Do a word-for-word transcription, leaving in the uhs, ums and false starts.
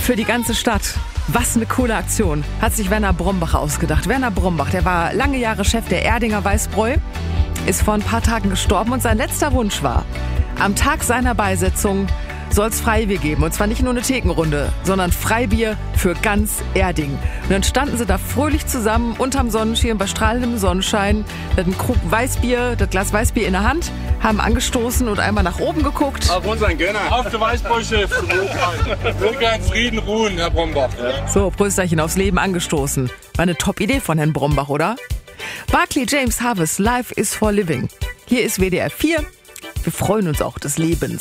für die ganze Stadt. Was eine coole Aktion. Hat sich Werner Brombach ausgedacht. Werner Brombach, der war lange Jahre Chef der Erdinger Weißbräu, ist vor ein paar Tagen gestorben und sein letzter Wunsch war, am Tag seiner Beisetzung soll es Freibier geben. Und zwar nicht nur eine Thekenrunde, sondern Freibier für ganz Erding. Und dann standen sie da fröhlich zusammen unterm Sonnenschirm bei strahlendem Sonnenschein, hatten einen Krug Weißbier, das Glas Weißbier in der Hand, haben angestoßen und einmal nach oben geguckt. Auf unseren Gönner. Auf der Weißbräu-Chef. Möge in Frieden ruhen, Herr Brombach. So, Prösterchen aufs Leben angestoßen. War eine Top-Idee von Herrn Brombach, oder? Barclay James Harvest, Life is for Living. Hier ist W D R vier. Wir freuen uns auch des Lebens.